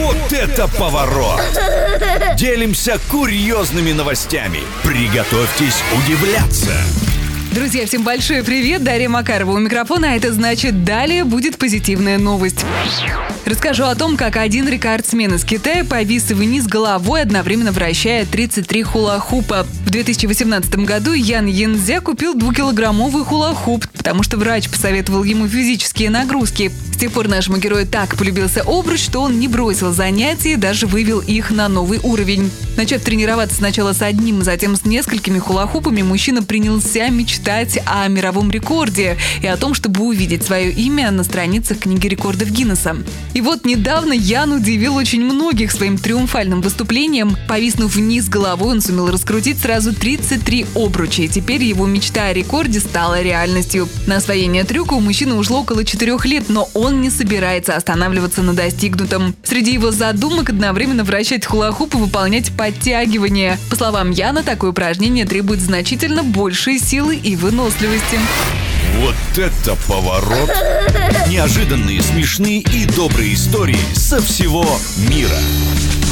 Вот это поворот! Делимся курьезными новостями. Приготовьтесь удивляться. Друзья, всем большой привет! Дарья Макарова у микрофона, а это значит, далее будет позитивная новость. Расскажу о том, как один рекордсмен из Китая повис вниз головой, одновременно вращая 33 хула-хупа. В 2018 году Ян Янцзя купил 2-килограммовый хула-хуп, потому что врач посоветовал ему физические нагрузки. С тех пор нашему герою так полюбился обруч, что он не бросил занятия и даже вывел их на новый уровень. Начав тренироваться сначала с одним, затем с несколькими хула-хупами, мужчина принялся мечтать о мировом рекорде и о том, чтобы увидеть свое имя на страницах книги рекордов Гиннесса. И вот недавно Ян удивил очень многих своим триумфальным выступлением. Повиснув вниз головой, он сумел раскрутить сразу 33 обруча, и теперь его мечта о рекорде стала реальностью. На освоение трюка у мужчины ушло около 4 лет, но он не собирается останавливаться на достигнутом. Среди его задумок одновременно вращать хула-хуп и выполнять подтягивания. По словам Яна, такое упражнение требует значительно большей силы и выносливости. Вот это поворот! Неожиданные, смешные и добрые истории со всего мира.